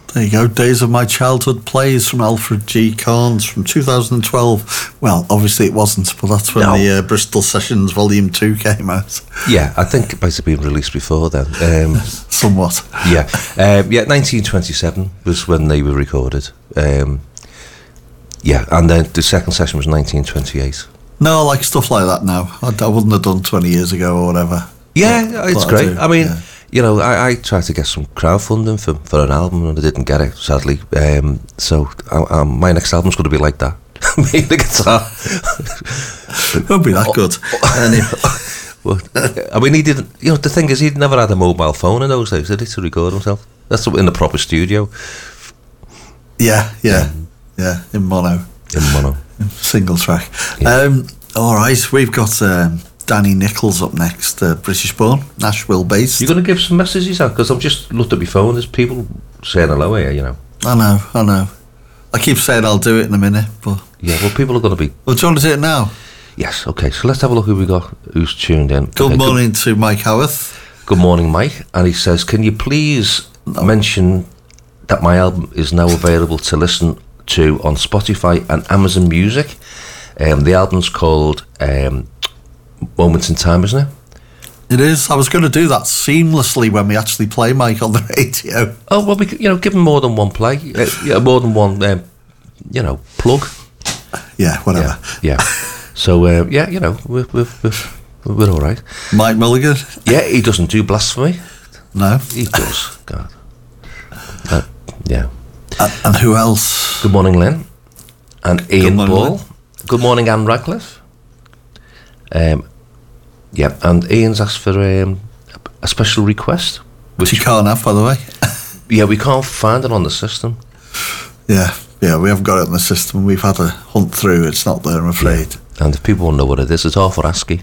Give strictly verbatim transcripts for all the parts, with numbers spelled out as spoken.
There you go. Days of My Childhood Plays from Alfred G. Carnes from two thousand twelve. Well, obviously it wasn't, but that's when no. the uh, Bristol Sessions Volume two came out. Yeah, I think it might have been released before then. Um, Somewhat. Yeah. Um, yeah, nineteen twenty-seven was when they were recorded. Um, yeah, and then the second session was nineteen twenty-eight. No, I like stuff like that now. I, I wouldn't have done twenty years ago or whatever. Yeah, but, it's but great. I, I mean... Yeah. You know, I, I tried to get some crowdfunding for, for an album and I didn't get it, sadly. Um, so I, I, my next album's going to be like that. Me the guitar. It won't be that good. Well, I mean, he didn't. You know, the thing is, he'd never had a mobile phone in those days, did he, to record himself? That's in the proper studio. Yeah, yeah, um, yeah. In mono. In mono. Single track. Yeah. Um, all right, we've got. Um, Danny Nichols up next, uh, British born, Nashville based. You're going to give some messages out? Because I've just looked at my phone, there's people saying hello here, you know. I know, I know. I keep saying I'll do it in a minute, but... Yeah, well, people are going to be... Well, do you want to do it now? Yes, okay, so let's have a look who we got, who's tuned in. Good okay, morning good, to Mike Howarth. Good morning, Mike. And he says, can you please no. mention that my album is now available to listen to on Spotify and Amazon Music? Um, the album's called... Um, Moments in Time, isn't it? It is. I was going to do that seamlessly when we actually play Mike on the radio. Oh, well, we could, you know, give him more than one play. Uh, yeah, more than one, um, you know, plug. Yeah, whatever. Yeah. yeah. So, uh, yeah, you know, we're, we're, we're, we're all right. Mike Mulligan? Yeah, he doesn't do blasphemy. No. He does. God. Uh, yeah. And, and who else? Good morning, Lynn. And Ian Good Ball. Lynn. Good morning, Anne Radcliffe. Um, yeah, and Ian's asked for um, a special request, which you can't have, by the way. Yeah, we can't find it on the system. Yeah, yeah, we haven't got it on the system. We've had a hunt through; it's not there, I'm afraid. Yeah. And if people want to know what it is, it's all for ASCII.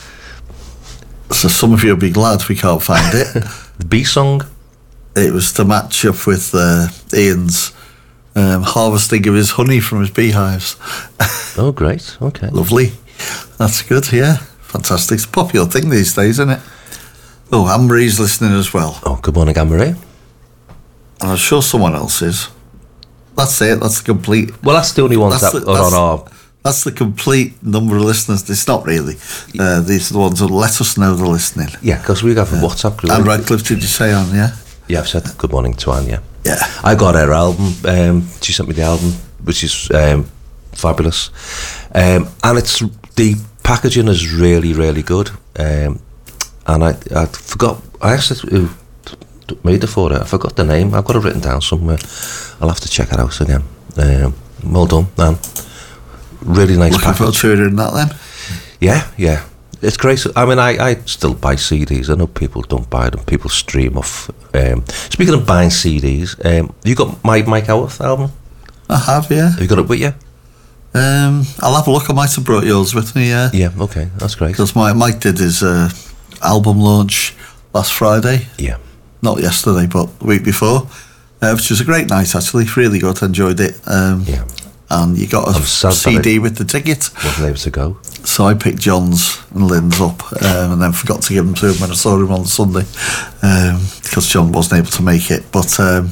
So some of you will be glad we can't find it. The B song. It was to match up with uh, Ian's um, harvesting of his honey from his beehives. Oh, great! Okay, lovely. That's good, yeah. Fantastic. It's a popular thing these days, isn't it? Oh, Anne-Marie's listening as well. Oh, good morning, Anne-Marie. And I'm sure someone else is. That's it. That's the complete... Well, that's the only ones that the, are on our... That's the complete number of listeners. It's not really. Uh, these are the ones that let us know they're listening. Yeah, because we have a yeah. WhatsApp group. Anne Radcliffe, did you say Anne, yeah? Yeah, I've said good morning to Anne, yeah. Yeah. I got her album. Um, she sent me the album, which is um, fabulous. Um, and it's... the packaging is really, really good. Um, and I I forgot, I asked who made it for it. I forgot the name. I've got it written down somewhere. I'll have to check it out again. Um, well done, man. Really nice Looking package. forward to hearing that then. Yeah, yeah. It's great. I mean, I, I still buy C Ds. I know people don't buy them. People stream off. Um, speaking of buying C Ds, um, you got my Mike Howarth album? I have, yeah. Have you got it with you? Um, I'll have a look. I might have brought yours with me, yeah. Yeah, okay, that's great. Because Mike, Mike did his uh, album launch last Friday. Yeah. Not yesterday, but the week before, uh, which was a great night, actually. Really good, enjoyed it. Um, yeah. And you got a C D with the ticket. Wasn't able to go. So I picked John's and Lynn's up um, and then forgot to give them to him when I saw him on Sunday um, because John wasn't able to make it. But um,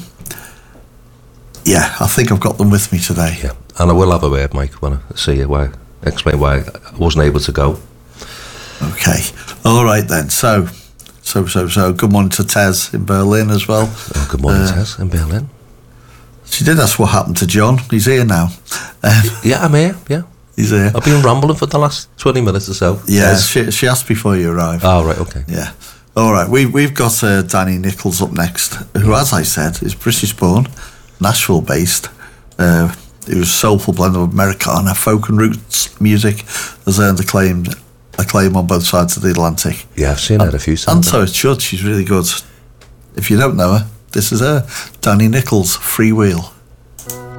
yeah, I think I've got them with me today. Yeah. And I will have a word, Mike, when I see you, why, explain why I wasn't able to go. Okay. All right then. So, so, so, so, good morning to Tez in Berlin as well. Oh, good morning, uh, Tez in Berlin. She did ask what happened to John. He's here now. Um, yeah, I'm here, yeah. He's here. I've been rambling for the last twenty minutes or so. Yeah, she, she asked before you arrived. Oh, right, okay. Yeah. All right, we, we've got uh, Danny Nichols up next, who, as I said, is British-born, Nashville-based, uh, whose soulful blend of Americana, folk and roots music has earned acclaim, acclaim on both sides of the Atlantic. Yeah, I've seen and, her a few times. And so it should. She's really good. If you don't know her, this is her, Danny Nichols, Free Wheel.